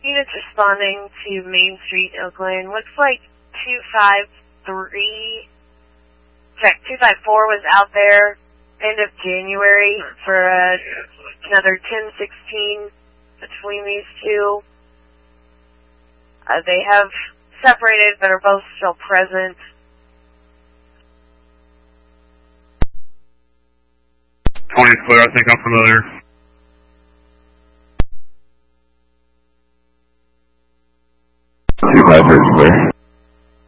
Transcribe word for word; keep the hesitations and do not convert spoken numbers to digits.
Units responding to Main Street, Oakland. Looks like two five three, check, two five four was out there end of January for uh, another ten sixteen between these two. Uh, they have separated but are both still present. twenty is clear, I think I'm familiar.